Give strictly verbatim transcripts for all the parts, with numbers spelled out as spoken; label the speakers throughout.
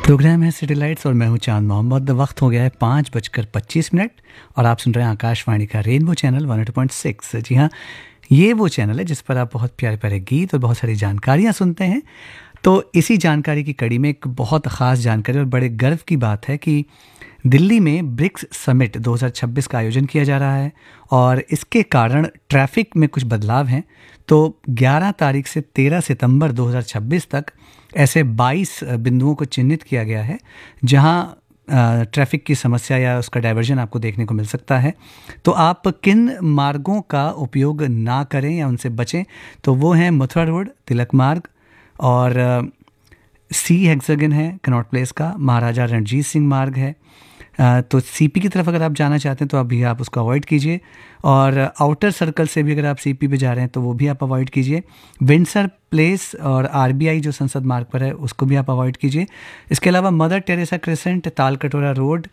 Speaker 1: Programme है city lights और मैं हूं चांद मोहम्मद। वक्त हो गया है पाँच बजकर पच्चीस मिनट और आप सुन रहे हैं आकाशवाणी का rainbow channel one eight point six. जी हाँ, ये वो चैनल है जिस पर आप बहुत प्यारे प्यारे गीत और बहुत सारी जानकारियाँ सुनते हैं। तो इसी जानकारी की कड़ी में एक बहुत ख़ास जानकारी और बड़े गर्व की बात है कि दिल्ली में ब्रिक्स समिट दो हज़ार छब्बीस का आयोजन किया जा रहा है और इसके कारण ट्रैफिक में कुछ बदलाव हैं। तो ग्यारह तारीख से तेरह सितंबर दो हज़ार छब्बीस तक ऐसे बाईस बिंदुओं को चिन्हित किया गया है जहां ट्रैफिक की समस्या या उसका डाइवर्जन आपको देखने को मिल सकता है। तो आप किन मार्गों का उपयोग ना करें या उनसे बचें, तो वो हैं मथुरा रोड, तिलक मार्ग और सी हेक्सागन है कनॉट प्लेस का, महाराजा रणजीत सिंह मार्ग है। तो सीपी की तरफ अगर आप जाना चाहते हैं तो अभी आप उसको अवॉइड कीजिए और आउटर सर्कल से भी अगर आप सीपी पे जा रहे हैं तो वो भी आप अवॉइड कीजिए। विंडसर प्लेस और आरबीआई जो संसद मार्ग पर है उसको भी आप अवॉइड कीजिए। इसके अलावा mother Teresa crescent, Talkatora road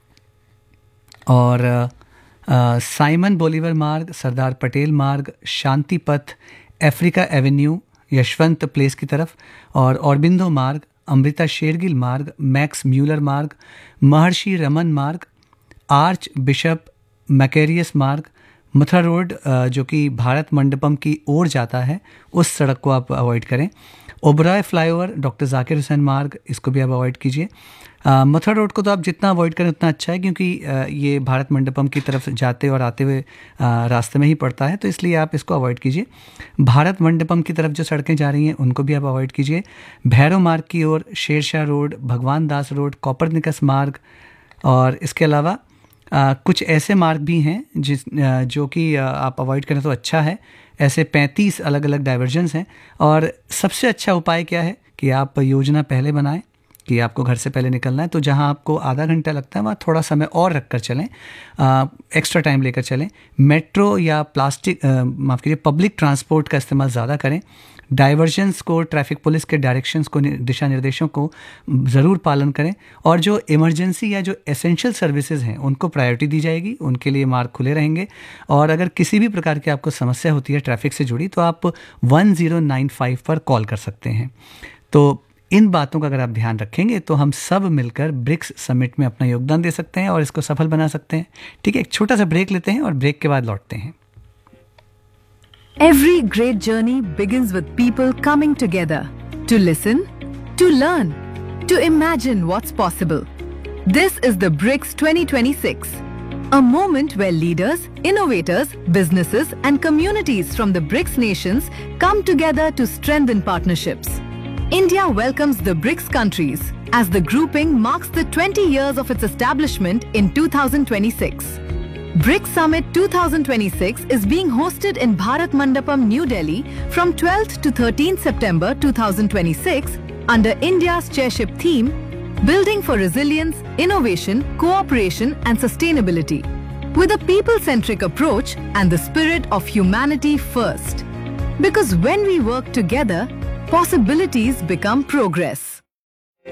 Speaker 1: और आ, साइमन बोलीवर मार्ग, सरदार पटेल मार्ग, शांति पथ, अफ्रीका एवेन्यू, यशवंत प्लेस की तरफ और औरबिंदो मार्ग, अमृता शेरगिल मार्ग, मैक्स म्यूलर मार्ग, महर्षि रमन मार्ग, आर्च बिशप मैकेरियस मार्ग, मथुरा रोड जो कि भारत मंडपम की ओर जाता है उस सड़क को आप अवॉइड करें। ओबराय फ्लाईओवर, डॉक्टर जाकिर हुसैन मार्ग, इसको भी आप अवॉइड कीजिए। मथुरा रोड को तो आप जितना अवॉइड करें उतना अच्छा है क्योंकि आ, ये भारत मंडपम की तरफ जाते और आते हुए रास्ते में ही पड़ता है, तो इसलिए आप इसको अवॉइड कीजिए। भारत मंडपम की तरफ जो सड़कें जा रही हैं उनको भी आप अवॉइड कीजिए। भैरव मार्ग की ओर शेरशाह रोड, भगवान दास रोड, कॉपरनिकस मार्ग और इसके अलावा आ, कुछ ऐसे मार्ग भी हैं जिस आ, जो कि आप अवॉइड करें तो अच्छा है। ऐसे पैंतीस अलग अलग डाइवर्जन्स हैं और सबसे अच्छा उपाय क्या है कि आप योजना पहले बनाएं कि आपको घर से पहले निकलना है, तो जहां आपको आधा घंटा लगता है वहाँ थोड़ा समय और रख कर चलें, आ, एक्स्ट्रा टाइम लेकर चलें। मेट्रो या प्लास्टिक माफ़ कीजिए पब्लिक ट्रांसपोर्ट का इस्तेमाल ज़्यादा करें। डाइवर्जन्स को, ट्रैफिक पुलिस के डायरेक्शंस को, दिशा निर्देशों को ज़रूर पालन करें और जो इमरजेंसी या जो एसेंशियल सर्विसेज हैं उनको प्रायोरिटी दी जाएगी, उनके लिए मार्ग खुले रहेंगे। और अगर किसी भी प्रकार की आपको समस्या होती है ट्रैफिक से जुड़ी तो आप वन ज़ीरो नाइन फाइव पर कॉल कर सकते हैं। तो इन बातों का अगर आप ध्यान रखेंगे तो हम सब मिलकर ब्रिक्स समिट में अपना योगदान दे सकते हैं और इसको सफल बना सकते हैं। ठीक है, एक छोटा सा ब्रेक लेते हैं और ब्रेक के बाद लौटते हैं।
Speaker 2: Every great journey begins with people coming together to listen, to learn, to imagine what's possible. This is the BRICS twenty twenty-six, a moment where leaders, innovators, businesses and communities from the BRICS nations come together to strengthen partnerships. India welcomes the BRICS countries as the grouping marks the twenty years of its establishment in two thousand twenty-six. BRICS Summit twenty twenty-six is being hosted in Bharat Mandapam, New Delhi from twelfth to thirteenth September twenty twenty-six under India's chairship theme, Building for Resilience, Innovation, Cooperation and Sustainability, with a people-centric approach and the spirit of humanity first. Because when we work together, possibilities become progress.